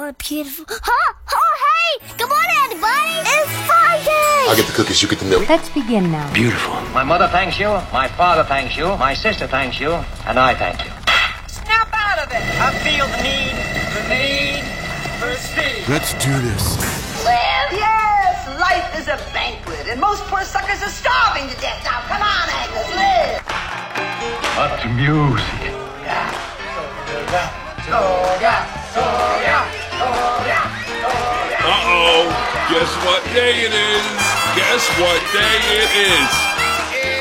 what a beautiful... Huh? Oh, hey! Good morning, everybody! It's Friday! I'll get the cookies, you get the milk. Let's begin now. Beautiful. My mother thanks you, my father thanks you, my sister thanks you, and I thank you. Snap out of it! I feel the need for speed. Let's do this. Live? Yes! Life is a banquet, and most poor suckers are starving to death. Now, come on, Agnes, live! What music. Uh-oh. Guess what day it is? Guess what day it is?